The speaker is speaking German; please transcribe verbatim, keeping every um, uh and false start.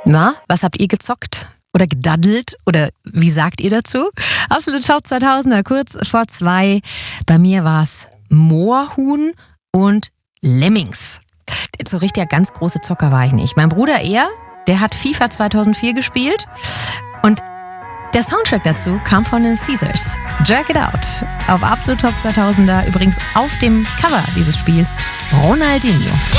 Na, was habt ihr gezockt? Oder gedaddelt? Oder wie sagt ihr dazu? Absolut Top zweitausender, kurz vor zwei. Bei mir war es Moorhuhn und Lemmings. So richtig ganz große Zocker war ich nicht. Mein Bruder eher, der hat FIFA zweitausendvier gespielt. Und der Soundtrack dazu kam von den Caesars. Jerk It Out. Auf Absolut Top zweitausender, übrigens auf dem Cover dieses Spiels, Ronaldinho.